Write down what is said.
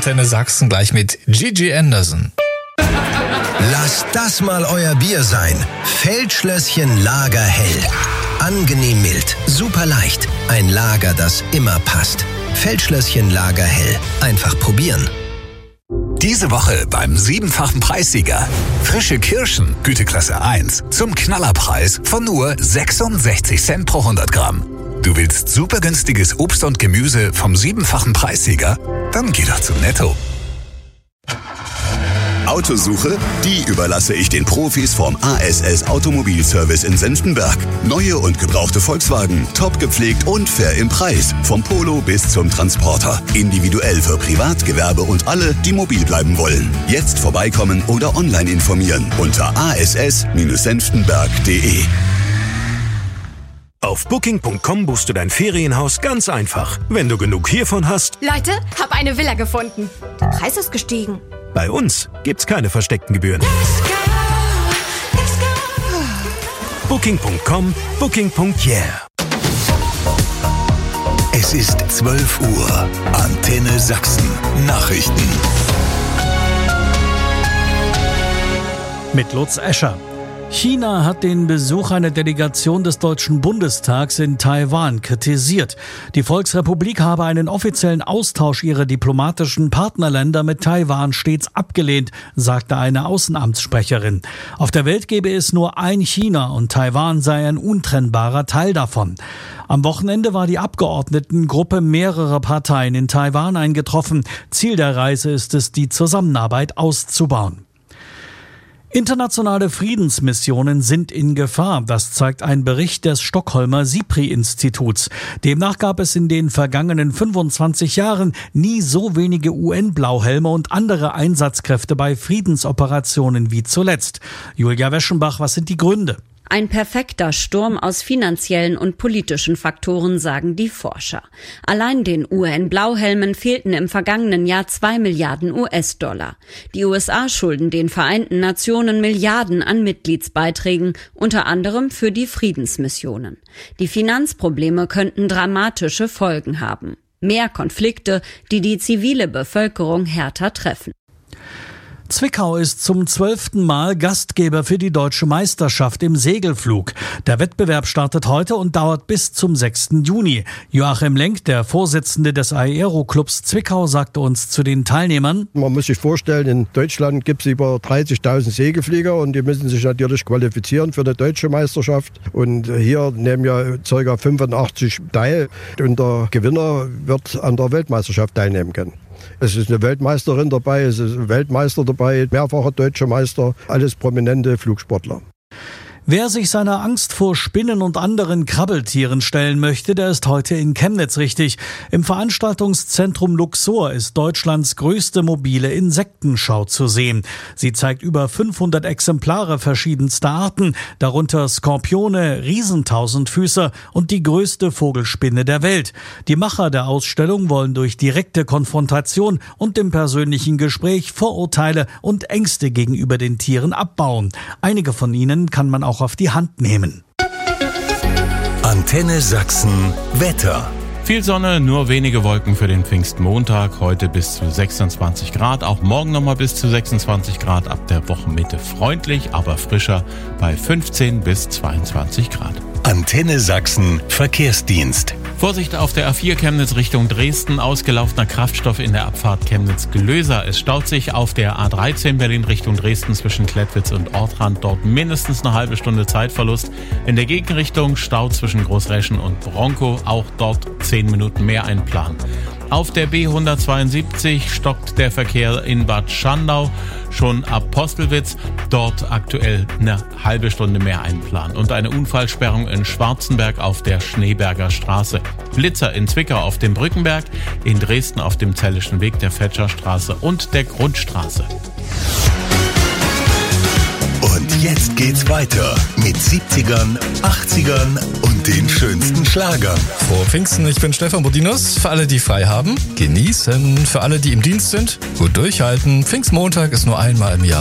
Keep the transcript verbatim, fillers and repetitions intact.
Antenne Sachsen gleich mit Gigi Anderson. Lasst das mal euer Bier sein. Feldschlösschen Lagerhell. Angenehm mild, super leicht. Ein Lager, das immer passt. Feldschlösschen Lagerhell. Einfach probieren. Diese Woche beim siebenfachen Preissieger. Frische Kirschen, Güteklasse eins, zum Knallerpreis von nur sechsundsechzig Cent pro hundert Gramm. Du willst super günstiges Obst und Gemüse vom siebenfachen Preissieger? Dann geh doch zum Netto. Autosuche? Die überlasse ich den Profis vom A S S Automobilservice in Senftenberg. Neue und gebrauchte Volkswagen, top gepflegt und fair im Preis. Vom Polo bis zum Transporter. Individuell für Privat, Gewerbe und alle, die mobil bleiben wollen. Jetzt vorbeikommen oder online informieren unter a s s senftenberg punkt d e. Auf Booking Punkt com buchst du dein Ferienhaus ganz einfach. Wenn du genug hiervon hast... Leute, hab eine Villa gefunden. Der Preis ist gestiegen. Bei uns gibt's keine versteckten Gebühren. Let's go, let's go. Booking Punkt com, Booking Punkt yeah. Es ist zwölf Uhr. Antenne Sachsen. Nachrichten. Mit Lutz Escher. China hat den Besuch einer Delegation des Deutschen Bundestags in Taiwan kritisiert. Die Volksrepublik habe einen offiziellen Austausch ihrer diplomatischen Partnerländer mit Taiwan stets abgelehnt, sagte eine Außenamtssprecherin. Auf der Welt gebe es nur ein China und Taiwan sei ein untrennbarer Teil davon. Am Wochenende war die Abgeordnetengruppe mehrerer Parteien in Taiwan eingetroffen. Ziel der Reise ist es, die Zusammenarbeit auszubauen. Internationale Friedensmissionen sind in Gefahr, das zeigt ein Bericht des Stockholmer SIPRI-Instituts. Demnach gab es in den vergangenen fünfundzwanzig Jahren nie so wenige U N-Blauhelme und andere Einsatzkräfte bei Friedensoperationen wie zuletzt. Julia Weschenbach, was sind die Gründe? Ein perfekter Sturm aus finanziellen und politischen Faktoren, sagen die Forscher. Allein den U N-Blauhelmen fehlten im vergangenen Jahr zwei Milliarden U S-Dollar. Die U S A schulden den Vereinten Nationen Milliarden an Mitgliedsbeiträgen, unter anderem für die Friedensmissionen. Die Finanzprobleme könnten dramatische Folgen haben. Mehr Konflikte, die die zivile Bevölkerung härter treffen. Zwickau ist zum zwölften Mal Gastgeber für die Deutsche Meisterschaft im Segelflug. Der Wettbewerb startet heute und dauert bis zum sechsten Juni. Joachim Lenk, der Vorsitzende des Aero-Clubs Zwickau, sagte uns zu den Teilnehmern: Man muss sich vorstellen, in Deutschland gibt es über dreißigtausend Segelflieger und die müssen sich natürlich qualifizieren für die Deutsche Meisterschaft. Und hier nehmen ja ca. fünfundachtzig teil und der Gewinner wird an der Weltmeisterschaft teilnehmen können. Es ist eine Weltmeisterin dabei, es ist ein Weltmeister dabei, mehrfacher deutscher Meister, alles prominente Flugsportler. Wer sich seiner Angst vor Spinnen und anderen Krabbeltieren stellen möchte, der ist heute in Chemnitz richtig. Im Veranstaltungszentrum Luxor ist Deutschlands größte mobile Insektenschau zu sehen. Sie zeigt über fünfhundert Exemplare verschiedenster Arten, darunter Skorpione, Riesentausendfüßer und die größte Vogelspinne der Welt. Die Macher der Ausstellung wollen durch direkte Konfrontation und im persönlichen Gespräch Vorurteile und Ängste gegenüber den Tieren abbauen. Einige von ihnen kann man auch auf die Hand nehmen. Antenne Sachsen Wetter. Viel Sonne, nur wenige Wolken für den Pfingstmontag. Heute bis zu sechsundzwanzig Grad. Auch morgen nochmal bis zu sechsundzwanzig Grad. Ab der Wochenmitte freundlich, aber frischer bei fünfzehn bis zweiundzwanzig Grad. Antenne Sachsen Verkehrsdienst. Vorsicht auf der A vier Chemnitz Richtung Dresden. Ausgelaufener Kraftstoff in der Abfahrt Chemnitz-Gelöser. Es staut sich auf der A dreizehn Berlin Richtung Dresden zwischen Klettwitz und Ortrand. Dort mindestens eine halbe Stunde Zeitverlust. In der Gegenrichtung Stau zwischen Großreschen und Bronkow. Auch dort zehn Minuten mehr einplanen. Auf der B hundertzweiundsiebzig stockt der Verkehr in Bad Schandau, schon ab Postelwitz, dort aktuell eine halbe Stunde mehr einplanen. Und eine Unfallsperrung in Schwarzenberg auf der Schneeberger Straße. Blitzer in Zwickau auf dem Brückenberg, in Dresden auf dem Zellischen Weg, der Fetscherstraße und der Grundstraße. Und jetzt geht's weiter mit siebzigern, achtzigern und den schönsten Schlagern. Frohe Pfingsten, ich bin Stefan Bodinus. Für alle, die frei haben, genießen. Für alle, die im Dienst sind, gut durchhalten. Pfingstmontag ist nur einmal im Jahr.